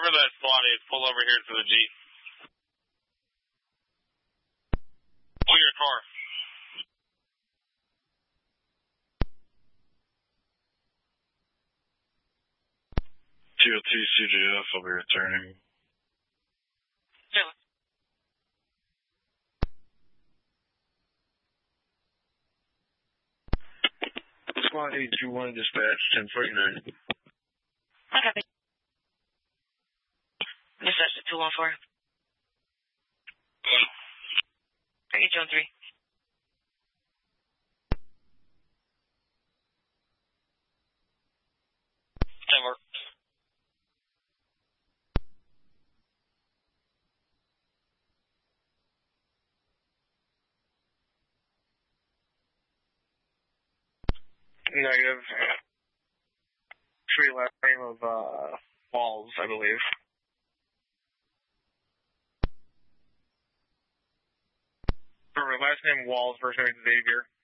for that SWAT aid, pull over here to the Jeep. Pull your car. TOT CJF, I'll be returning. Squad 821 dispatch 1049. Okay. Dispatch to 214. 3 3. Never. Negative. Tree last name of Walls, I believe. Last name Walls, first name Xavier.